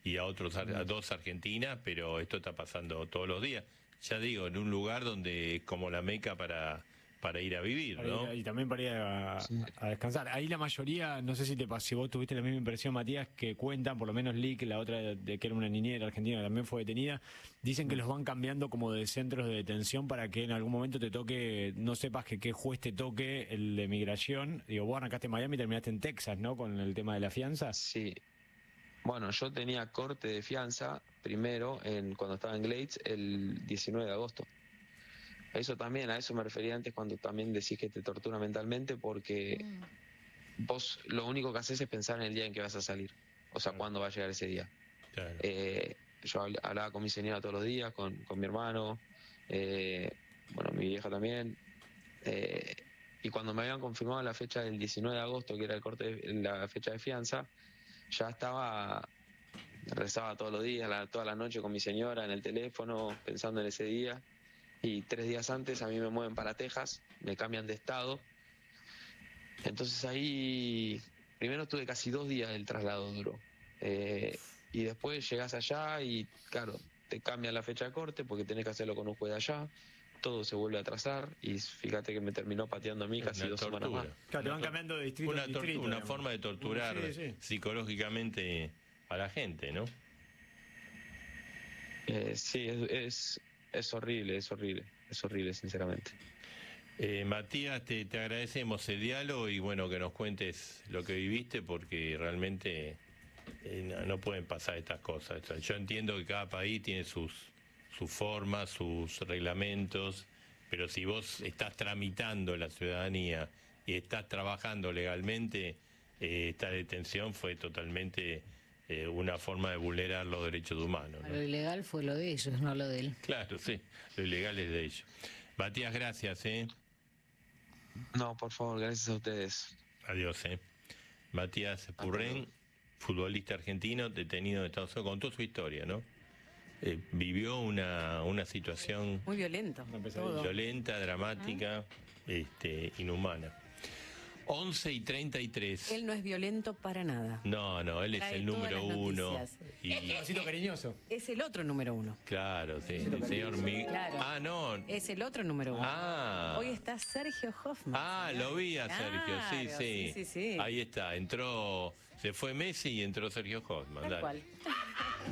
y a otros a dos Argentinas, pero esto está pasando todos los días. Ya digo, en un lugar donde es como la meca para ir a vivir, ¿no? Y también para ir a descansar. Ahí la mayoría, no sé si si vos tuviste la misma impresión, Matías, que cuentan, por lo menos Lick, la otra de que era una niñera argentina que también fue detenida, dicen que los van cambiando como de centros de detención para que en algún momento te toque, no sepas que qué juez te toque el de migración. Digo, vos arrancaste en Miami y terminaste en Texas, ¿no? Con el tema de la fianza. Sí. Bueno, yo tenía corte de fianza primero cuando estaba en Glades el 19 de agosto. A eso me refería antes cuando también decís que te tortura mentalmente, porque vos lo único que haces es pensar en el día en que vas a salir, o sea, cuándo va a llegar ese día. Claro. Yo hablaba con mi señora todos los días, con mi hermano, bueno, mi vieja también, y cuando me habían confirmado la fecha del 19 de agosto, que era la fecha de fianza, ya rezaba todos los días, toda la noche con mi señora en el teléfono, pensando en ese día. Y 3 días antes a mí me mueven para Texas, me cambian de estado. Entonces ahí, primero estuve casi 2 días el traslado duro. Y después llegas allá y, claro, te cambian la fecha de corte porque tenés que hacerlo con un juez de allá. Todo se vuelve a atrasar y fíjate que me terminó pateando a mí casi 2 semanas más. Claro, te van cambiando de distrito en distrito. Una forma de torturar psicológicamente a la gente, ¿no? Sí, es horrible, sinceramente. Matías, te agradecemos el diálogo y bueno, que nos cuentes lo que viviste, porque realmente no pueden pasar estas cosas. Yo entiendo que cada país tiene sus formas, sus reglamentos, pero si vos estás tramitando la ciudadanía y estás trabajando legalmente, esta detención fue totalmente una forma de vulnerar los derechos humanos, ¿no? Lo ilegal fue lo de ellos, no lo de él. Claro, sí, lo ilegal es de ellos. Matías, gracias. No, por favor, gracias a ustedes. Adiós. Matías Purren, futbolista argentino, detenido en Estados Unidos, contó su historia, ¿no? Vivió una situación muy violenta, violenta, dramática, inhumana. 11:33. Él no es violento para nada. No, él es el número uno. Y un cariñoso. Es el otro número uno. Claro, sí. El señor Miguel. Claro. Ah, no. Es el otro número uno. Ah. Hoy está Sergio Hoffman. Ah, señor. lo vi a Sergio, sí. Sí. Ahí está, se fue Messi y entró Sergio Hoffman. Tal cual.